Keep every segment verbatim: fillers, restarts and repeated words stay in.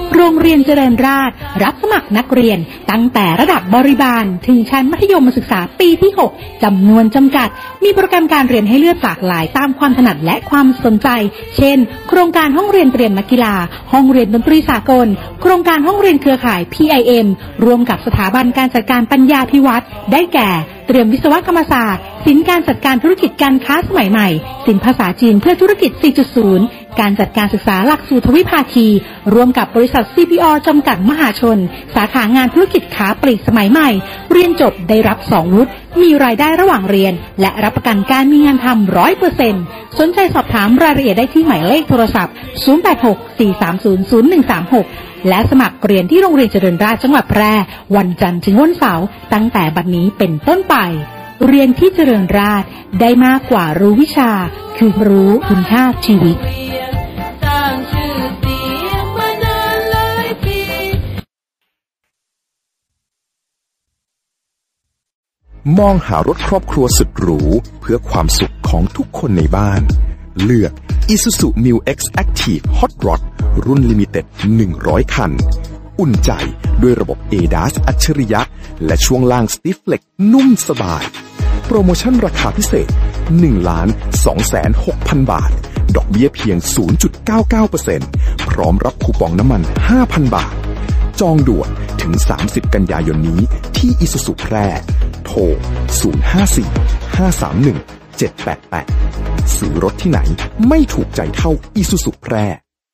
โรงเรียนเจริญราษฎร์รับสมัครนักเรียนตั้งแต่ระดับบริบาลถึงชั้นมัธยมศึกษาปีที่หกจำนวนจำกัดมีโปรแกรมการเรียนให้เลือกหลากหลายตามความถนัดและความสนใจเช่นโครงการห้องเรียนเตรียมนักกีฬาห้องเรียนดนตรีสากลโครงการห้องเรียนเครือข่าย พี ไอ เอ็ม ร่วมกับสถาบันการจัดการปัญญาภิวัฒน์ได้แก่เตรียมวิศวกรรมศาสตร์ศิลป์การจัดการธุรกิจการค้าสมัยใหม่ศิลป์ภาษาจีนเพื่อธุรกิจ สี่จุดศูนย์ การจัดการศึกษาหลักสูตรทวิภาคีร่วมกับบริษัท ซี พี โอ จำกัดมหาชนสาขางานธุรกิจค้าปลีกสมัยใหม่เรียนจบได้รับสองวุฒิมีรายได้ระหว่างเรียนและรับประกันการมีงานทำ หนึ่งร้อยเปอร์เซ็นต์ สนใจสอบถามรายละเอียดได้ที่หมายเลขโทรศัพท์ศูนย์ แปด หก สี่ สาม ศูนย์ ศูนย์ หนึ่ง สาม หกและสมัครเรียนที่โรงเรียนเจริญราษฎร์จังหวัดแพร่วันจันทร์ถึงวันเสาร์ตั้งแต่บัดนี้เป็นต้นไปเรียนที่เจริญราษฎร์ได้มากกว่ารู้วิชาคือรู้คุณค่าชีวิตมองหารถครอบครัวสุดหรูเพื่อความสุขของทุกคนในบ้านเลือก Isuzu มิว เอ็กซ์ Active Hot Rod รุ่นลิมิเต็ดหนึ่งร้อยคันอุ่นใจด้วยระบบ เอ ดี เอ เอส อัจฉริยะและช่วงล่าง Stiff Flex นุ่มสบายโปรโมชั่นราคาพิเศษ หนึ่งล้านสองแสนหกพัน บาทดอกเบี้ยเพียง ศูนย์จุดเก้าเก้าเปอร์เซ็นต์ พร้อมรับคูปองน้ำมัน ห้าพัน บาทจองด่วนถึงสามสิบกันยายนนี้ที่ Isuzu แพร่โทรศูนย์ ห้า สี่ ห้า สาม หนึ่ง เจ็ด แปด แปดซื้อรถที่ไหนไม่ถูกใจเท่า Isuzu แพร่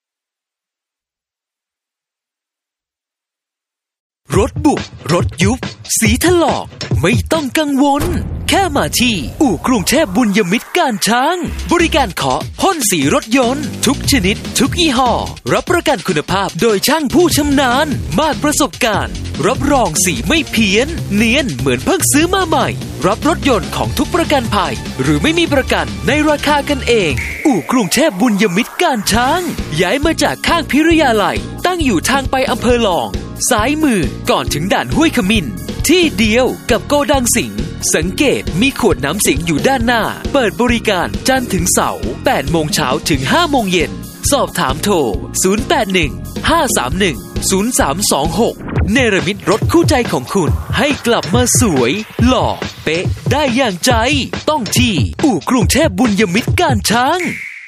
รถบุบรถยุบสีถลอกไม่ต้องกังวลแค่มาที่อู่กรุงเทพบุญยมิตรการช้างบริการเคาะพ่นสีรถยนต์ทุกชนิดทุกยี่ห้อรับประกันคุณภาพโดยช่างผู้ชำนาญมากประสบการณ์รับรองสีไม่เพี้ยนเนียนเหมือนเพิ่งซื้อมาใหม่รับรถยนต์ของทุกประกันภัยหรือไม่มีประกันในราคากันเองอู่กรุงเทพบุญยมิตรการช้างย้ายมาจากข้างพิริยาลัยตั้งอยู่ทางไปอำเภอหลองซ้ายมือก่อนถึงด่านห้วยขมิ้นที่เดียวกับโกดังสิงห์สังเกตมีขวดน้ำสิงห์อยู่ด้านหน้าเปิดบริการจันทร์ถึงเสาร์แปดโมงเช้าถึงห้าโมงเย็นสอบถามโทรศูนย์ แปด หนึ่ง ห้า สาม หนึ่ง ศูนย์ สาม สอง หกเนรมิตรถคู่ใจของคุณให้กลับมาสวยหล่อเป๊ะได้อย่างใจต้องที่อู่กรุงเทพบุญยมิตรการช้าง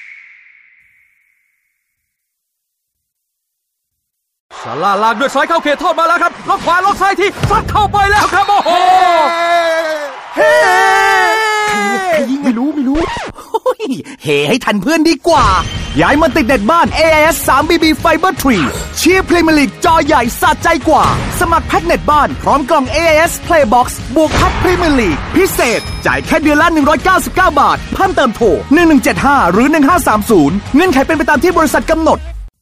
ศาลาลากด้วยสายเข้าเขตโทษมาแล้วครับล็อกขวาล็อกซ้ายที่ซัดเข้าไปแล้วครับโอ้โหเฮ้ใครยิงไม่รู้ไม่รู้เฮ้ให้ทันเพื่อนดีกว่าย้ายมาติดเน็ตบ้าน เอ ไอ เอส ทรี บี บี Fiber ทรีเชียร์พรีเมียร์ลีกจอใหญ่สะใจกว่าสมัครแพ็คเน็ตบ้านพร้อมกล่อง เอ ไอ เอส Playbox บวกแพ็คพรีเมียร์ลีกพิเศษจ่ายแค่เดือนละหนึ่งร้อยเก้าสิบเก้าบาทเพิ่มเติมโทรหนึ่ง หนึ่ง เจ็ด ห้าหรือหนึ่ง ห้า สาม ศูนย์เงื่อนไขเป็นไปตามที่บริษัทกำหนด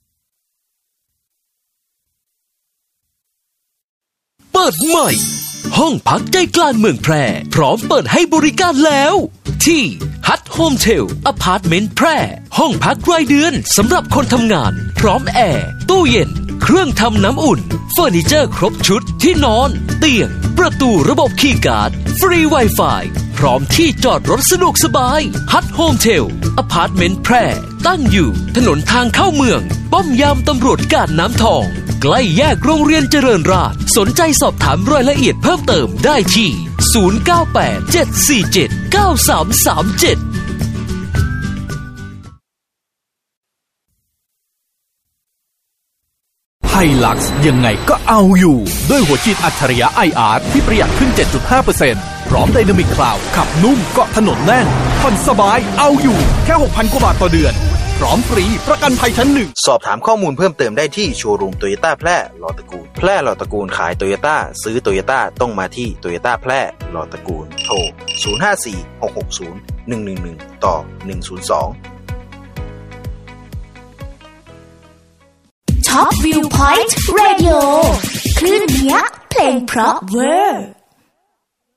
เปิดใหม่ห้องพักใจกลางเมืองแพร่พร้อมเปิดให้บริการแล้วที่ฮัทโฮมเทลอพาร์ตเมนต์แพร่ห้องพักรายเดือนสำหรับคนทำงานพร้อมแอร์ตู้เย็นเครื่องทำน้ำอุ่นเฟอร์นิเจอร์ครบชุดที่นอนเตียงประตูระบบคีย์การ์ดฟรี Wi-Fi พร้อมที่จอดรถสะดวกสบายฮัทโฮมเทลอพาร์ตเมนต์แพร่ตั้งอยู่ถนนทางเข้าเมืองป้อมยามตำรวจกาดน้ำทองใกล้แยกโรงเรียนเจริญราษฎร์สนใจสอบถามรายละเอียดเพิ่มเติมได้ที่ศูนย์ เก้า แปด เจ็ด สี่ เจ็ด เก้า สาม สาม เจ็ดไฮลักซ์ยังไงก็เอาอยู่ด้วยหัวฉีดอัจฉริยะ ไอ อาร์ ที่ประหยัดขึ้น เจ็ดจุดห้าเปอร์เซ็นต์ พร้อมไดนามิกคลาวด์ขับนุ่มเกาะถนนแน่นผ่อนสบายเอาอยู่แค่ หกพัน กว่าบาทต่อเดือนพร้อมฟรีประกันภัยชั้นหนึ่งสอบถามข้อมูลเพิ่มเติมได้ที่โชว์รูมโตโยต้าแพร่ลอตระกูลแพร่ลอตระกูลขายโตโยต้าซื้อโตโยต้าต้องมาที่โตโยต้าแพร่ลอตระกูลโทรศูนย์ ห้า สี่ หก หก ศูนย์ หนึ่ง หนึ่ง หนึ่งต่อหนึ่ง ศูนย์ สองท็อปวิวพอยต์เรดิโอคลื่นเนี้ยเพลงเพราะเวอร์